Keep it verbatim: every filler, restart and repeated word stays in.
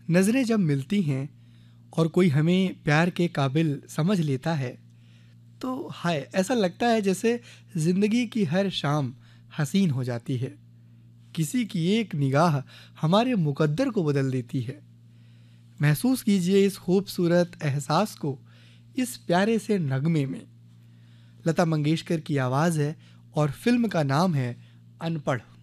नज़रें जब मिलती हैं और कोई हमें प्यार के काबिल समझ लेता है तो हाय, ऐसा लगता है जैसे ज़िंदगी की हर शाम हसीन हो जाती है। किसी की एक निगाह हमारे मुकद्दर को बदल देती है। महसूस कीजिए इस खूबसूरत एहसास को इस प्यारे से नगमे में। लता मंगेशकर की आवाज़ है और फिल्म का नाम है अनपढ़।